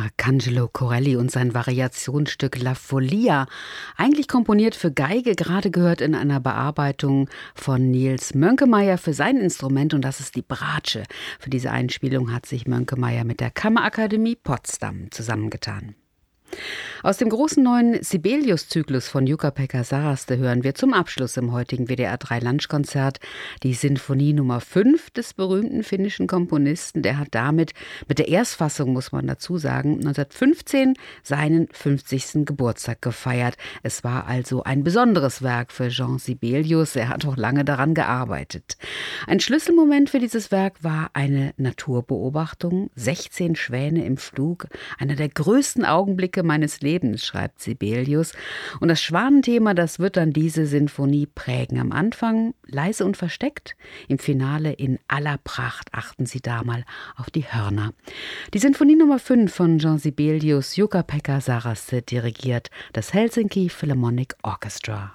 Arcangelo Corelli und sein Variationsstück La Follia, eigentlich komponiert für Geige, gerade gehört in einer Bearbeitung von Nils Mönkemeyer für sein Instrument, und das ist die Bratsche. Für diese Einspielung hat sich Mönkemeyer mit der Kammerakademie Potsdam zusammengetan. Aus dem großen neuen Sibelius-Zyklus von Jukka-Pekka Saraste hören wir zum Abschluss im heutigen WDR3-Lunchkonzert die Sinfonie Nummer 5 des berühmten finnischen Komponisten. Der hat damit, mit der Erstfassung muss man dazu sagen, 1915 seinen 50. Geburtstag gefeiert. Es war also ein besonderes Werk für Jean Sibelius. Er hat auch lange daran gearbeitet. Ein Schlüsselmoment für dieses Werk war eine Naturbeobachtung. 16 Schwäne im Flug, einer der größten Augenblicke meines Lebens, schreibt Sibelius. Und das Schwanenthema, das wird dann diese Sinfonie prägen. Am Anfang leise und versteckt, im Finale in aller Pracht. Achten Sie da mal auf die Hörner. Die Sinfonie Nummer 5 von Jean Sibelius, Jukka-Pekka Saraste dirigiert das Helsinki Philharmonic Orchestra.